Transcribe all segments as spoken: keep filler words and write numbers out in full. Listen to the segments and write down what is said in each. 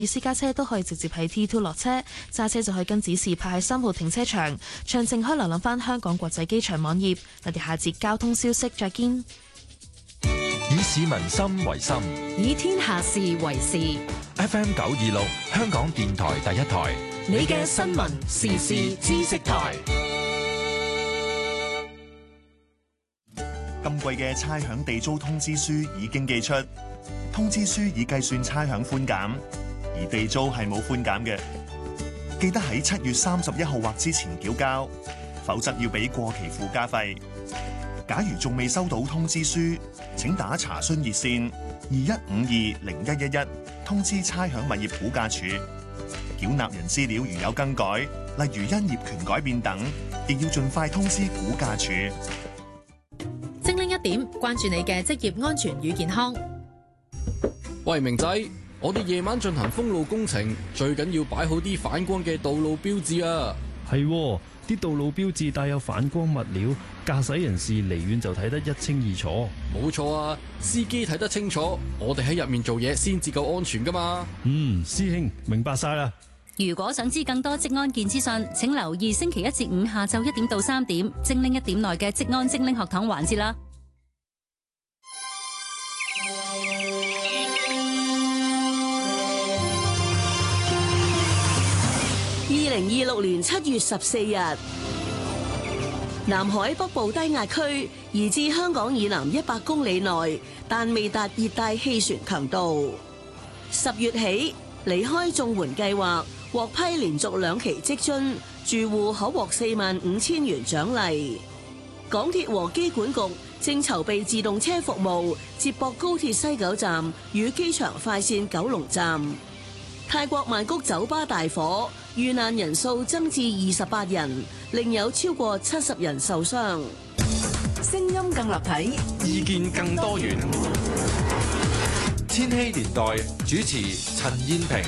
私家車都可以直接喺 T 二 落車，揸車就可以跟指示泊喺三號停車場。詳情可以瀏覽翻香港國際機場網頁。我哋下節交通消息再見。 以市民心為心， 以天下事為事。 F M 九二六，香港電台第一台， 你嘅新聞時事知識台。 今季嘅差餉地租通知書已經寄出，通知書已計算差餉寬減，而地租係冇寬減嘅。記得喺七月三十一號或之前繳交，否則要俾過期附加費。假如仲未收到通知書，請打查詢熱線二一五二零一一一通知差餉物業估價署。繳納人資料如有更改，例如因業權改變等，亦要盡快通知估價署。 精靈一點，關注你嘅職業安全與健康。 喂，明仔，我哋夜晚進行封路工程，最緊要擺好啲反光嘅道路標誌啊！ 係喎，啲道路標誌帶有反光物料，駕駛人士離遠就睇得一清二楚。 冇錯啊，司機睇得清楚，我哋喺入面做嘢先至夠安全噶嘛。 嗯，師兄明白晒啦。 如果想知更多職安健資訊，請留意星期一至五下晝一點到三點，精靈一點內嘅職安精靈學堂環節啦。 二零二六年七月十四日，南海北部低壓區移至香港以南一百公里內，但未達熱帶氣旋強度。十月起，離開綜援計劃獲批連續兩期職津，住戶可獲四萬五千元獎勵。港鐵和機管局正籌備自動車服務，接駁高鐵西九站與機場快線九龍站。泰國曼谷酒吧大火，遇難人數增至二十八人，另有超過七十人受傷。 聲音更立體， 意見更多元。千禧年代主持陳燕萍。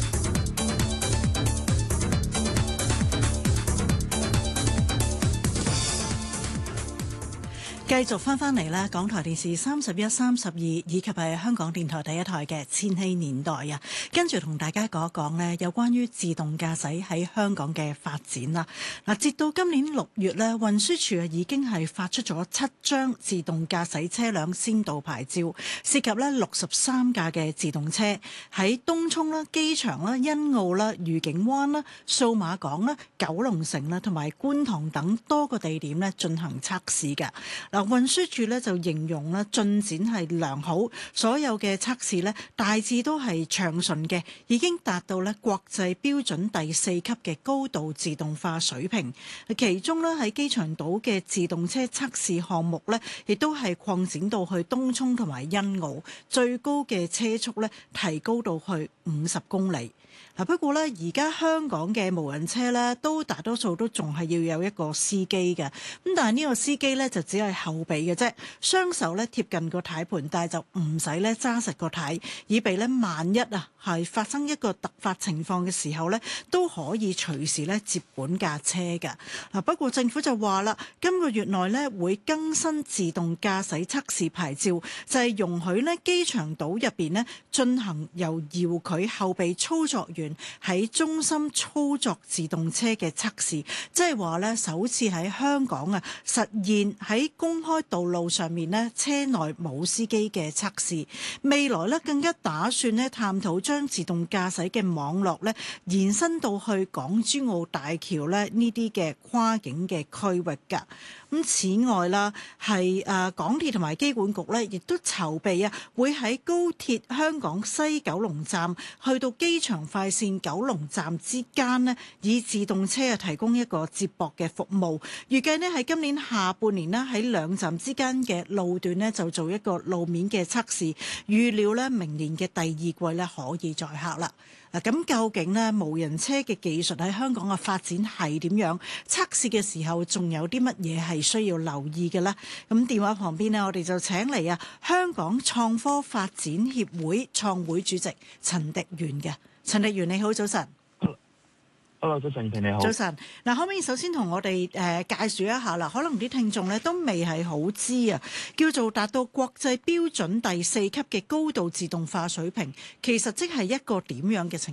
繼續翻翻嚟啦，港台電視三十一、三十二以及係香港電台第一台嘅千禧年代啊，跟住同大家講一講呢，有關於自動駕駛喺香港嘅發展啦。嗱，截到今年六月呢，運輸署啊已經係發出咗七張自動駕駛車輛先導牌照，涉及呢六十三架嘅自動車喺東涌啦、機場啦、欣澳啦、愉景灣啦、數碼港啦、九龍城啦同埋觀塘等多個地點呢進行測試嘅。嗱，運輸署咧就形容咧進展係良好，所有嘅測試咧大致都係暢順嘅，已經達到咧國際標準第四級嘅高度自動化水平。其中咧喺機場島嘅自動車測試項目咧，亦都係擴展到去東涌同埋欣澳，最高嘅車速咧提高到去五十公里。嗱，不過咧，而家香港嘅無人車咧，都大多數都仲係要有一個司機嘅。咁但係呢個司機咧就只係後備嘅啫，雙手咧貼近個軚盤，但係就唔使咧揸實個軚，以備咧萬一啊係發生一個突發情況嘅時候咧，都可以隨時咧接管架車嘅。嗱，不過政府就話啦，今個月內咧會更新自動駕駛測試牌照，就係容許咧機場島入邊咧進行由遙距後備操作員喺中心操作自動車嘅測試，即係話咧首次喺香港啊實現喺公開道路上面咧車內冇司機嘅測試。未來咧更加打算咧探討將自動駕駛嘅網絡咧延伸到去港珠澳大橋咧呢啲嘅跨境嘅區域㗎。咁此外啦，係誒港鐵同埋機管局咧，亦都籌備啊，會喺高鐵香港西九龍站去到機場快線九龍站之間咧，以自動車啊提供一個接駁嘅服務。預計咧喺今年下半年啦，喺兩站之間嘅路段咧就做一個路面嘅測試。預料咧明年嘅第二季咧可以載客啦。嗱，咁究竟咧無人車嘅技術喺香港嘅發展係點樣？測試嘅時候仲有啲乜嘢係需要留意嘅呢？咁電話旁邊呢，我哋就請嚟啊香港創科發展協會創會主席陳迪源嘅。陳迪源你好，早晨。 Hello， 早晨，你好。 早晨，嗱，可唔可以首先同我哋誒、呃、介紹一下啦？可能啲聽眾咧都未係好知啊，叫做達到國際標準第四級嘅高度自動化水平，其實即係一個點樣嘅情況？